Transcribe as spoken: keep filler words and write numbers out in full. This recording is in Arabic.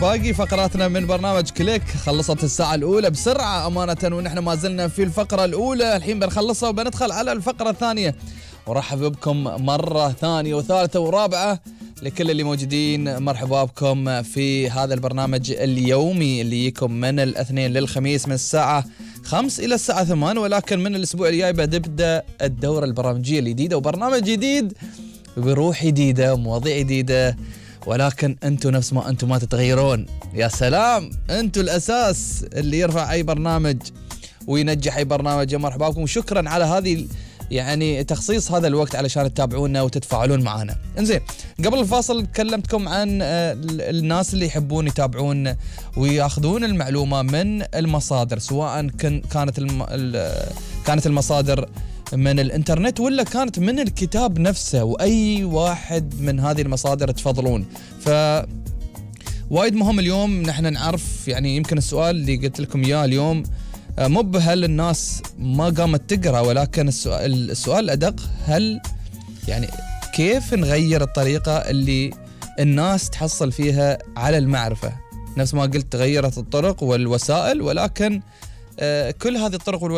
باقي فقراتنا من برنامج كليك. خلصت الساعة الأولى بسرعة أمانة، ونحن ما زلنا في الفقرة الأولى، الحين بنخلصها وبندخل على الفقرة الثانية. ورحب بكم مرة ثانية وثالثة ورابعة لكل اللي موجودين، مرحبا بكم في هذا البرنامج اليومي اللي يجيكم من الاثنين للخميس من الساعة خمس إلى الساعة ثمان، ولكن من الأسبوع الجاي بتبدأ الدورة البرامجية الجديدة وبرنامج جديد بروح جديدة ومواضيع جديدة، ولكن أنتوا نفس ما أنتوا ما تتغيرون. يا سلام، أنتوا الأساس اللي يرفع أي برنامج وينجح أي برنامج. مرحبا بكم وشكرا على هذه يعني تخصيص هذا الوقت علشان تتابعونا وتتفاعلون معنا. انزين، قبل الفاصل كلمتكم عن الناس اللي يحبون يتابعون وياخذون المعلومة من المصادر، سواء كانت الم... كانت المصادر من الانترنت ولا كانت من الكتاب نفسه، واي واحد من هذه المصادر تفضلون. ف وايد مهم اليوم نحن نعرف، يعني يمكن السؤال اللي قلت لكم اياه اليوم مو بهل الناس ما قامت تقرا، ولكن السؤال السؤال الادق، هل يعني كيف نغير الطريقه اللي الناس تحصل فيها على المعرفه؟ نفس ما قلت تغيرت الطرق والوسائل، ولكن كل هذه الطرق والوسائل